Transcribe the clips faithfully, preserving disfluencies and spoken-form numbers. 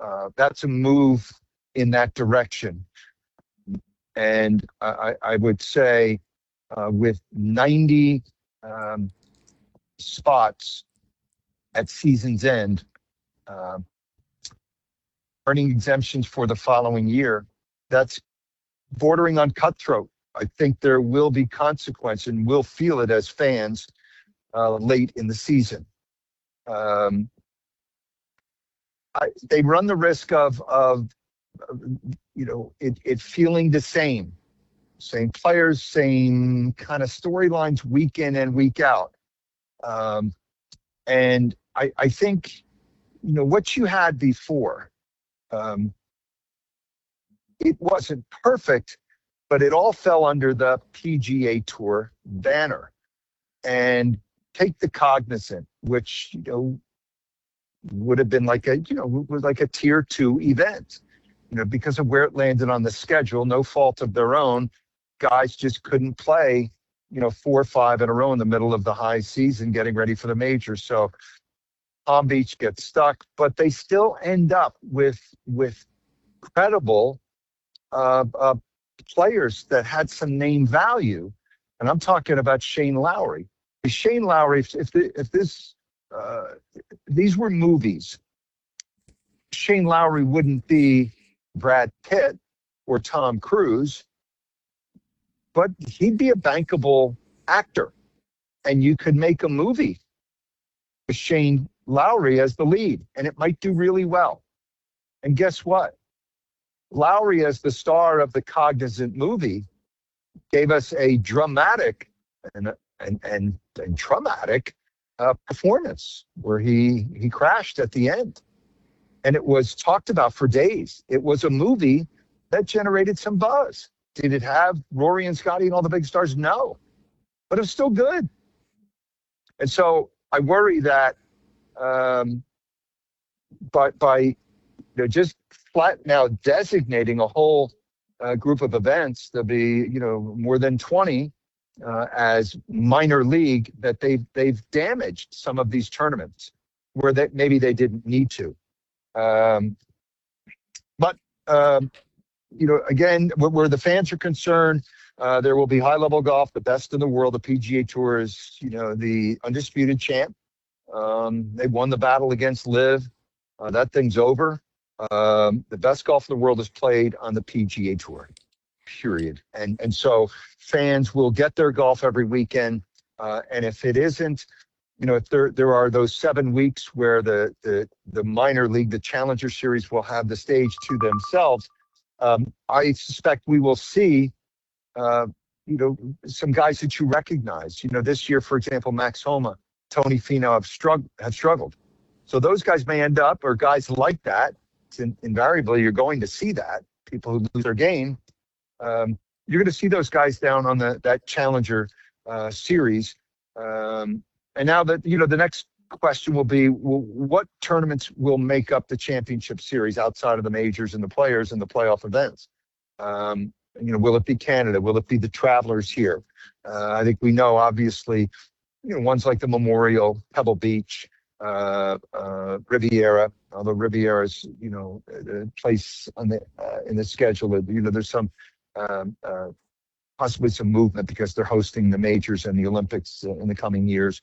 uh, that's a move in that direction. And I, I would say uh, with ninety um, spots at season's end, uh, earning exemptions for the following year, that's bordering on cutthroat. I think there will be consequence, and we'll feel it as fans uh, late in the season. Um, I, they run the risk of, of, of you know, it, it feeling the same. Same players, same kind of storylines week in and week out. Um, and I, I think, you know, what you had before, um, it wasn't perfect, but it all fell under the P G A Tour banner. And take the Cognizant, which, you know, would have been like a, you know, was like a tier two event, you know, because of where it landed on the schedule, no fault of their own. Guys just couldn't play, you know, four or five in a row in the middle of the high season getting ready for the majors. So Palm Beach gets stuck, but they still end up with with credible uh, uh, players that had some name value. And I'm talking about Shane Lowry. Shane Lowry, if, if, the, if this uh, these were movies, Shane Lowry wouldn't be Brad Pitt or Tom Cruise, but he'd be a bankable actor, and you could make a movie with Shane Lowry as the lead, and it might do really well. And guess what? Lowry, as the star of the Cognizant movie, gave us a dramatic and and and, and traumatic uh, performance where he he crashed at the end, and it was talked about for days. It was a movie that generated some buzz. Did it have Rory and Scotty and all the big stars? No, but it was still good. And so I worry that um, by, by you know, just flat now designating a whole uh, group of events, there'll be, you know, more than twenty uh, as minor league, that they've, they've damaged some of these tournaments where they, maybe they didn't need to. Um, but, um, you know, again, where, where the fans are concerned, uh, there will be high-level golf, the best in the world. The P G A Tour is, you know, the undisputed champ. Um, they won the battle against Liv. Uh, that thing's over. Um, the best golf in the world is played on the P G A Tour, period. And and so fans will get their golf every weekend. Uh, and if it isn't, you know, if there there are those seven weeks where the the the minor league, the Challenger Series, will have the stage to themselves, um, I suspect we will see, uh, you know, some guys that you recognize. You know, this year, for example, Max Homa, Tony Finau have struggled. Have struggled. So those guys may end up, or guys like that. In, invariably, you're going to see that people who lose their game. Um, you're going to see those guys down on the that Challenger uh, Series. Um, and now that, you know, the next question will be, well, what tournaments will make up the championship series outside of the majors and the players and the playoff events? Um, you know, will it be Canada? Will it be the Travelers here? Uh, I think we know, obviously, you know, ones like the Memorial, Pebble Beach, uh, uh, Riviera, although Riviera's, you know, the place on the uh, in the schedule, you know, there's some um, uh, possibly some movement because they're hosting the majors and the Olympics uh, in the coming years.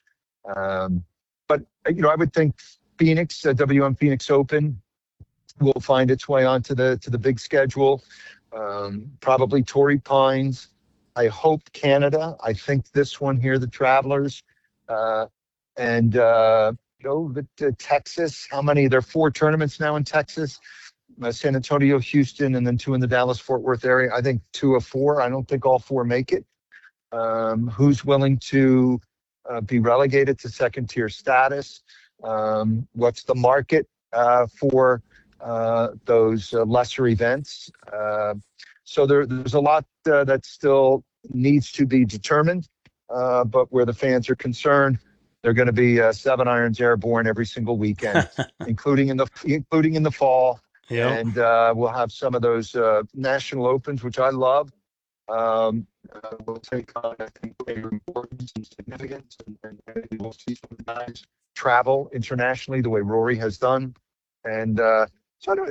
Um, but you know, I would think Phoenix, uh, W M Phoenix Open, will find its way onto the to the big schedule. Um, probably Torrey Pines. I hope Canada. I think this one here, the Travelers, uh, and. Uh, You know, but, uh, Texas, how many? There are four tournaments now in Texas, uh, San Antonio, Houston, and then two in the Dallas-Fort Worth area. I think two of four. I don't think all four make it. Um, who's willing to uh, be relegated to second-tier status? Um, what's the market uh, for uh, those uh, lesser events? Uh, so there, there's a lot uh, that still needs to be determined, uh, but where the fans are concerned, they're going to be uh, seven irons airborne every single weekend, including in the including in the fall. Yep. And uh, we'll have some of those uh, national opens, which I love. Um, uh, we'll take on, I think, greater importance and significance, and, and maybe we'll see some guys travel internationally the way Rory has done. And uh, so I don't,